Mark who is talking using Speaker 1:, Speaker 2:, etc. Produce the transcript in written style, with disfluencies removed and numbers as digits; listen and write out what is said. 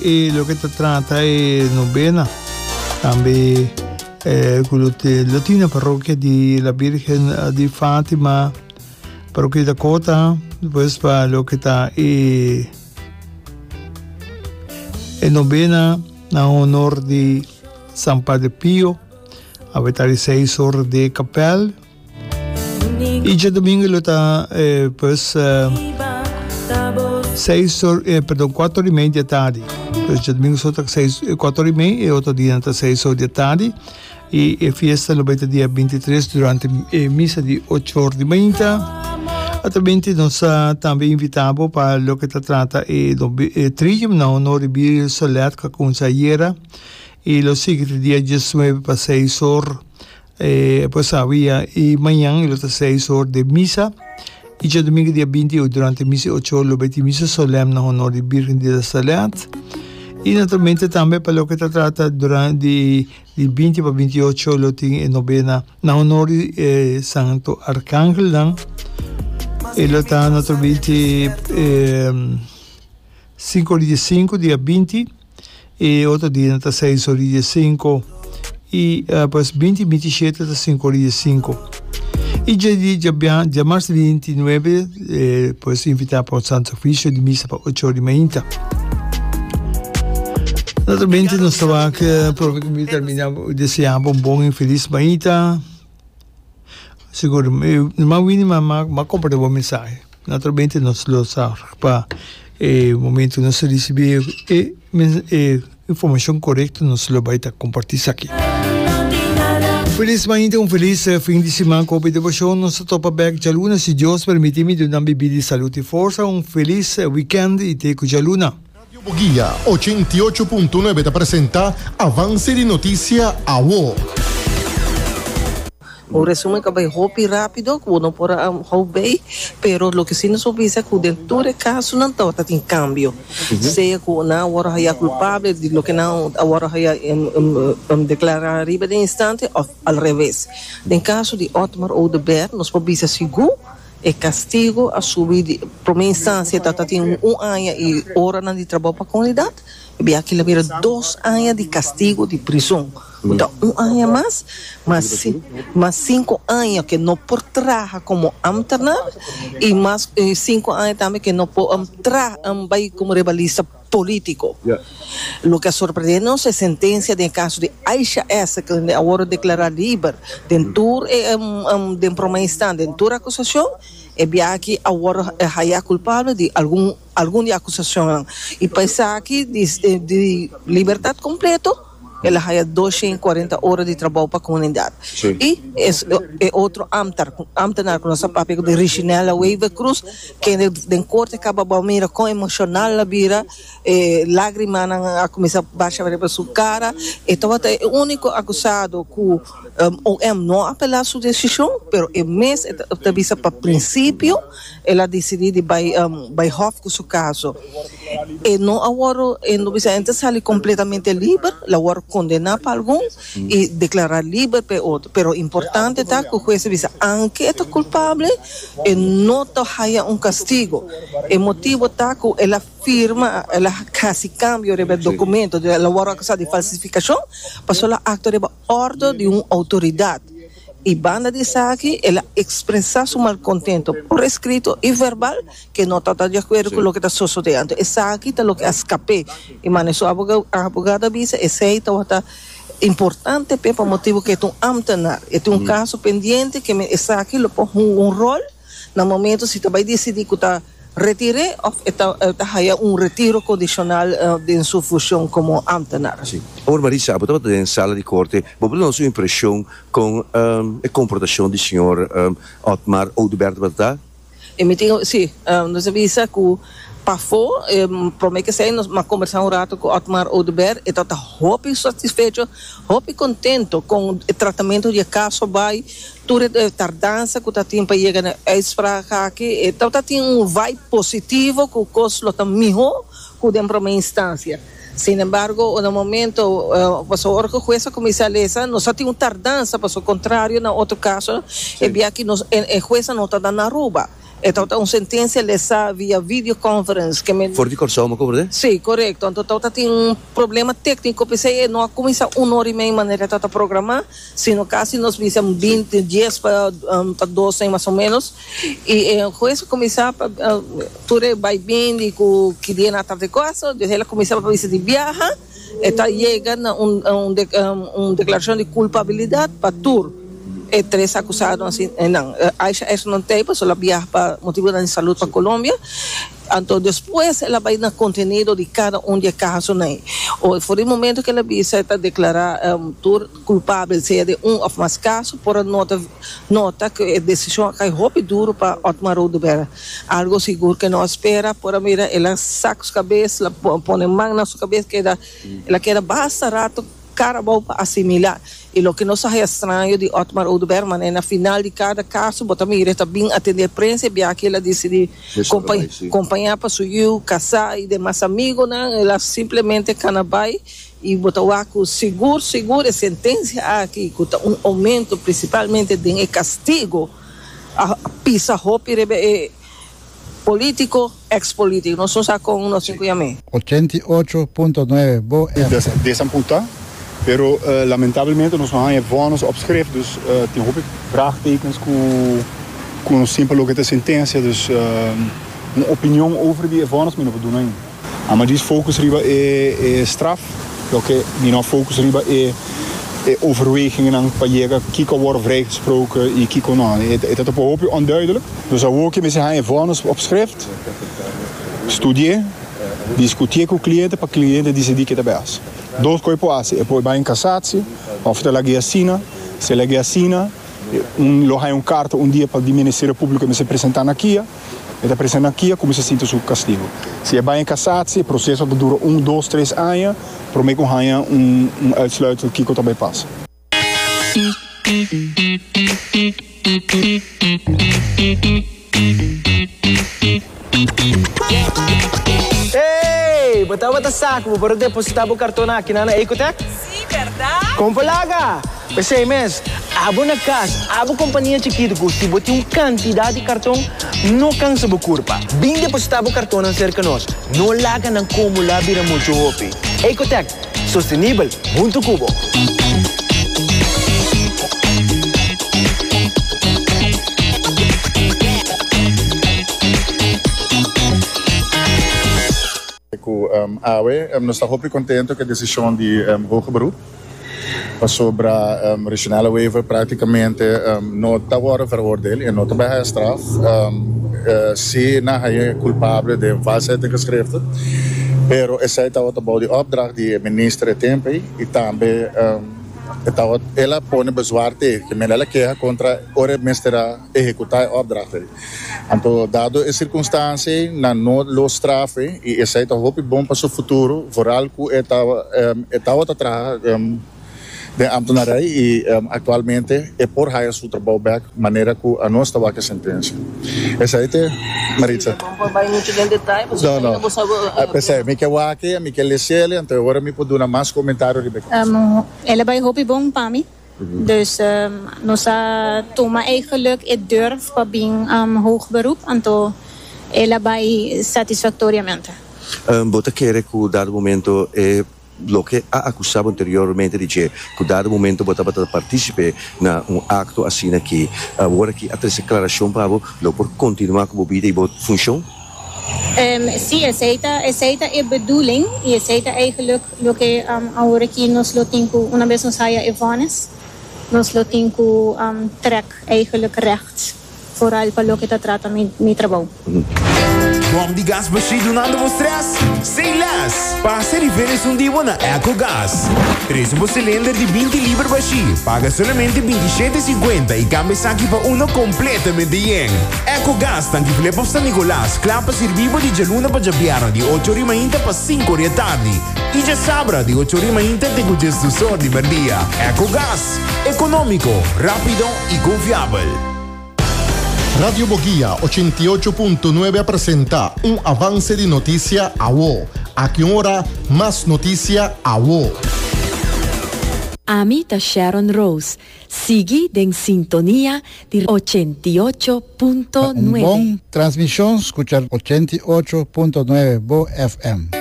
Speaker 1: e lo che tratta è novena, anche quello di Latina parrocchia di la Virgen di Fatima, parrocchia di Dakota, poi fa lo che sta e novena a onor di San Padre Pio, avete 6 ore di cappella. E già domingo lo sta pues 4 e media tardi. Pues già domingo sono 4 e media e 8 diventa 6 ore di tardi. E fiesta lo avete dia 23 durante missa di 8 ore di manhã. Altrimenti noi também invitamos para lo che tratta e trigium na onore di Soleat con Sayera e lo seguinte dia 19 para 6 ore. Pues había y mañana los 6 horas de misa y ya domingo día 20 durante misa 8 horas lo 20 misa solemne en honor de Virgen de la Soledad y naturalmente también para lo que se trata durante el 20 para 28 lo tiene en novena en honor de Santo Arcángel y lo está naturalmente 5 horas de 5 día 20 y otro día 6 horas de 5 y pues 20 27 a 5 horas de 5 y ya marzo 29 pues invitamos por Santo Oficio de misa para 8 horas de mañana. Naturalmente nos estaba que terminamos deseamos un buen y feliz mañana. Seguro más bien más compartir un mensaje. Naturalmente nos lo sabe para momento nos recibir informação correta nos lo vai estar compartilhando aqui. Feliz manhã, feliz fim de semana com a devoção. Nos topa back de luna, se Deus permitir, de uma bebida de saúde e força. Feliz weekend e te cuja luna.
Speaker 2: Radio Buguia 88.9 te presenta Avance de Notícia AWO.
Speaker 3: O resumo que vai rápido, que não pode roubar, pero lo que sim nos avisa que dentro do caso não está em cambio. Seja que não agora é culpável de lo que não agora é declarar arriba de instante ou ao revés. No caso de Otmar Odeberg, nos avisa seguro é castigo a subir para uma instância que tem 1 ano e hora de trabalho para a comunidade, e aqui ele vira 2 anos de castigo de prisão. Então, 1 ano mais 5 anos que não pode trabalhar como ambtenaar e mais 5 anos também que não pode trabalhar como rebelista político. O que é surpreendente é a sentença no caso de Aisha S, que agora declarar livre dentro de uma instância, dentro da acusação, e que agora é culpável de alguma de acusação. E pensar aqui de liberdade completa, ela tem 240 horas de trabalho para a comunidade. Sim. E é outro ambtenaar com nossa papel de Richinella Weaver Cruz, que na corte acaba de com emocional, a vira, lágrimas a começar a baixar para sua cara. Então, é o único acusado que o OM não apelar sua decisão, mas é mesmo, visa para princípio, ela decidiu de vai com seu caso. E não agora, não visa sair completamente livre, agora condenar para algum e declarar livre para outro. Pero importante está que o juez dice, aunque é culpável, não há castigo. O motivo está que ela firma, ela quase cambia o documento, ela agora acusada de falsificação, passou a acto de ordem de uma autoridade. E banda de aqui, ela expressa seu malcontento por escrito e verbal, que não está de acordo com o que está sucedendo. Essa aqui está o que escapei. E mas a abogada diz, esse aí está importante para o motivo que é um ambtenaar. É um caso pendente que essa aqui põe rol, no momento se vai decidir que está retiré ou está retiro condicional de sua função como ambtenaar.
Speaker 4: Sim. Agora, Marisa, você estava na sala de corte, qual é a sua impressão com a comportação do senhor Otmar Odeberg, verdade?
Speaker 3: Sim, nos avisa que Pafo, promete que sei, nós conversamos um rato com Otmar Odeberg, e está muito satisfeito, muito contente com o tratamento de caso, vai, toda a tardança que está tendo para chegar a esfragar aqui, então está tendo vibe positivo, que o curso está melhor que dentro de uma instância. Sin embargo, no momento, passou a jueza comissalesa, nós só tínhamos tardança, passou o contrário, no outro caso, e via que a jueza não está dando arruba. Então, uma sentença lesa via videoconference.
Speaker 4: Voor die corso, cobre?
Speaker 3: Sim, correto. Então, tem problema técnico, porque não começa 1h30 maneira de programar, sino casi nós visamos 20, 10 para 12 mais ou menos. E com isso começar, tudo vai bem, e que dia na tarde coisa, ela começa a visitar de viagem, então chega uma declaração de culpabilidade para tudo. Três acusados assim, não, isso não tem, só ela viaja para motivo de saúde para Colômbia. Então, depois ela vai no contenido de cada de casos, né? Ou foi o momento que ela visa declarar culpável, seja de ou mais casos, por nota que a decisão cai rápido duro para Otmar Oduber. Algo seguro que não espera, por mira, ela saca a cabeça, ela põe mão na sua cabeça, ela queda bastante rato, cara para assimilar. E o que nos é estranho de Otmar Oduber, é na final de cada caso, também está bem atender a prensa, e aqui ela decide acompanhar para o casar e demais amigos, né? Ela simplesmente canabai e botar o seguro, a sentença aqui, com aumento principalmente de castigo, a pisa roupa político, ex-político. Nós somos com nós
Speaker 5: 88.9, boa.
Speaker 6: Desamputar. Pero lamentavelmente nós não temos vonnis opgeschreven, dus tem hoop ik vraagtekens com simpel ook de sententie, dus een opinie over die vonnis moeten we doen ainda. Maar die focus riba straf, oké, die nou focus riba overwegingen aan pajega, kiko worden vrijgesproken, i kiko nou, het op een hoopje onduidelijk. Dus dat ook met zijn vonnis opgeschreven, studie, discuteer com cliënten, para cliënten die se diken daarbij. Dois coisas assim, depois vai em cassação, oferta a guiacina, se a guiacina, lo carta dia para o Ministério Público me se apresentar aqui, ele apresenta aqui, como se sente o castigo. Se vai em cassação, o processo dura 1, 2, 3 anos, para mim que uitsluiting que eu também passa.
Speaker 7: Hey, bota saco, para depositar o cartão aqui na Ecotec?
Speaker 8: Sim, verdade?
Speaker 7: Compalaga! Pensei mesmo, abo na casa, abo companhia chiquita, se botar quantidade de cartão, não cansa a curva. Bem depositar o cartão cerca de nós, não larga na como lá vira muito hopi. Ecotec, sustentável, muito cubo.
Speaker 6: AWE, nós estamos muito contentes com a decisão de hoger beroep. Sobre a regionale waiver praticamente não está agora veroordeeld e não está bij straf. Se não é culpável de valsheid in geschriften. Pero é certo que de opdracht die minister tempo e também ela põe bezwaar tegen. Que ela quer contra o minister executar a opdracht. Então, dado a circunstância, não lo strafe e é certo que é bom para o futuro, vooral que está atrás de ambtenaarij e atualmente é por raio seu trabalho back maneira que a nossa vai que sentença. Essa aí Maritza.
Speaker 3: Vai muito em detalhe, você
Speaker 6: não. Pensei, me que eu aqui, me que lesele, então agora me pode dar mais comentário Rebecca.
Speaker 9: Ela vai hoop bom para mim. Dus nós toma eigenlijk het durf para bem hoog beroep, então ela vai satisfatoriamente.
Speaker 4: Bota querer que dado momento lo que ha acusado anteriormente dice que dado momento botava participar na acto assim aqui agora que a declaração para lo por continuar com a vida e bot funciona.
Speaker 9: Sim, aceita a bedoeling e aceita eigenlijk lo que agora que nós lo tenho uma vez nos haya Evanes nós lo tenho trek eigenlijk recht vooral para lo que trata mi trabalho.
Speaker 10: Bom de gás baixo donando o stress? Sem less! Passa e vênis dia na EcoGás. 3 cilindro de 20 libras baixo. Paga somente 27,50 e cambia aqui para uno completamente yen. EcoGás tanque Filipe San Nicolás. Clapa servivo de geluna para Jabiara de 8h30 para 5h da tarde. E já sabra de 8h30 tem o gesto só de dia. EcoGás. Econômico, rápido e confiável.
Speaker 2: Radio Boguía 88.9 presenta un avance de noticia a WO. A que hora más noticia a WO.
Speaker 5: Amita Sharon Rose. Sigue en sintonía de 88.9.
Speaker 8: Bon transmisión, escuchar 88.9 Bo FM.